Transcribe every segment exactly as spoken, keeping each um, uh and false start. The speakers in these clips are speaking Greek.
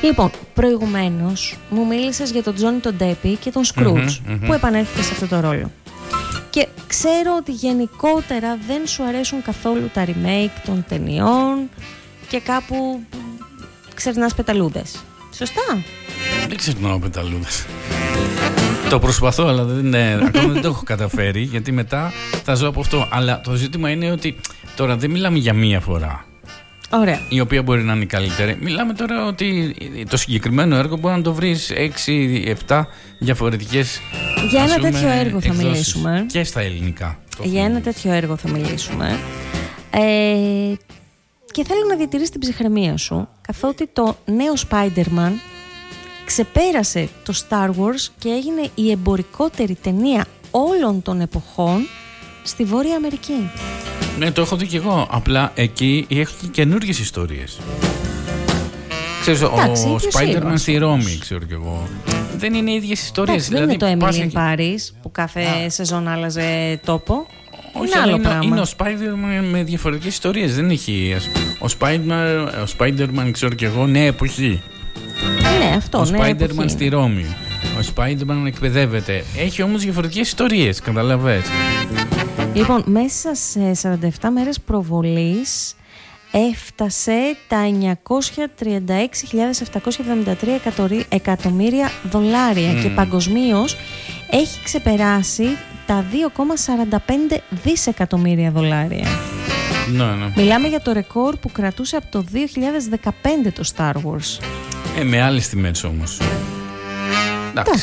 Λοιπόν, προηγουμένως μου μίλησες για τον Τζόνι τον Ντέπι και τον Σκρούτζ mm-hmm, mm-hmm. που επανέρχεται σε αυτό το ρόλο. Και ξέρω ότι γενικότερα δεν σου αρέσουν καθόλου τα remake των ταινιών και κάπου ξερνάς πεταλούδες. Σωστά? Δεν ξερνάω πεταλούδες. Το προσπαθώ, αλλά δεν, ναι, ακόμα δεν το έχω καταφέρει, γιατί μετά θα ζω από αυτό. Αλλά το ζήτημα είναι ότι τώρα δεν μιλάμε για μία φορά. Ωραία. Η οποία μπορεί να είναι καλύτερη. Μιλάμε τώρα ότι το συγκεκριμένο έργο μπορεί να το βρεις έξι επτά διαφορετικές. Για ένα πούμε, τέτοιο έργο θα εκδόσεις. μιλήσουμε. Και στα ελληνικά. Για ένα τέτοιο έργο θα μιλήσουμε. Ε, και θέλω να διατηρήσεις την ψυχραιμία σου, καθότι το νέο Spider-Man ξεπέρασε το Star Wars και έγινε η εμπορικότερη ταινία όλων των εποχών στη Βόρεια Αμερική. Ναι, το έχω δει και εγώ. Απλά εκεί έχει καινούργιες ιστορίες. Ξέρεις, Εντάξει, ο Spider-Man στη Ρώμη, όμως. ξέρω κι εγώ. Δεν είναι οι ίδιες ιστορίες. Εντάξει, δηλαδή, δεν είναι το Emily in εκεί... Paris που κάθε Α. σεζόν άλλαζε τόπο. Όχι, είναι άλλο είναι, πράγμα. είναι ο Spider-Man με διαφορετικές ιστορίες. Δεν έχει. Ο Spider-Man, ο Spider-Man, ξέρω κι εγώ, νέα εποχή. Ναι, αυτό. Ο νέα Spider-Man εποχή. στη Ρώμη. Ο Spider-Man εκπαιδεύεται. Έχει όμως διαφορετικές ιστορίες, καταλαβες. Λοιπόν, μέσα σε σαράντα επτά μέρες προβολής έφτασε τα εννιακόσια τριάντα έξι χιλιάδες επτακόσια εβδομήντα τρία εκατομμύρια δολάρια mm. και παγκοσμίως έχει ξεπεράσει τα δύο κόμμα σαράντα πέντε δισεκατομμύρια δολάρια. Ναι, ναι. Μιλάμε για το ρεκόρ που κρατούσε από το δύο χιλιάδες δεκαπέντε το Star Wars. Ε, με άλλες τιμές όμως. Εντάξει.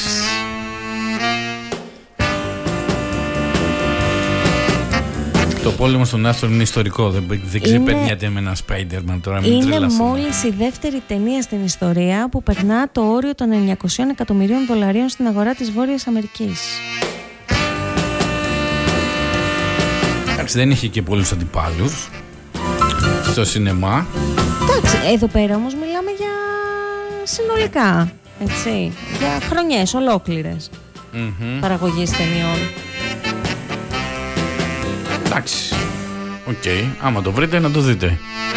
Το πόλεμο στον άστρο είναι ιστορικό. Δεν, δεν ξεπερνιέται με ένα Spider-Man τώρα. Μην είναι τρελάσουμε. μόλις η δεύτερη ταινία στην ιστορία που περνά το όριο των εννιακόσια εκατομμυρίων δολαρίων στην αγορά της Βόρειας Αμερικής. Εντάξει, δεν είχε και πολλούς αντιπάλους στο σινεμά. Εντάξει, εδώ πέρα όμως μιλάμε για συνολικά, έτσι, για χρονιές ολόκληρες Mm-hmm. παραγωγής ταινιών. Εντάξει. Οκ. Okay. Άμα το βρείτε να το δείτε.